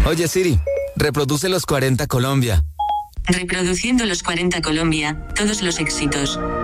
Oye Siri, reproduce los 40 Colombia. Reproduciendo los 40 Colombia, todos los éxitos.